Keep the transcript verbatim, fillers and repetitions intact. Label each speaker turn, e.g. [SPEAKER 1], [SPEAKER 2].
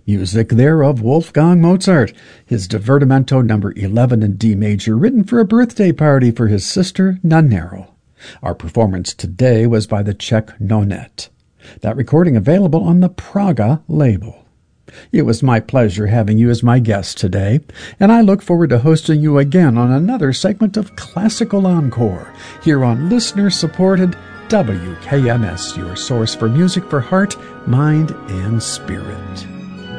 [SPEAKER 1] Music there of Wolfgang Mozart, his Divertimento number eleven in D major, written for a birthday party for his sister Nannerl. Our performance today was by the Czech Nonet. That recording available on the Praga label. It was my pleasure having you as my guest today, and I look forward to hosting you again on another segment of Classical Encore here on listener-supported W K M S, your source for music for heart, mind, and spirit.